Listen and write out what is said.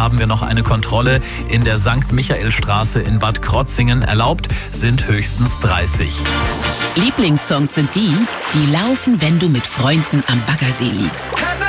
haben wir noch eine Kontrolle in der St. Michaelstraße in Bad Krotzingen. Erlaubt sind höchstens 30. Lieblingssongs sind die, die laufen, wenn du mit Freunden am Baggersee liegst.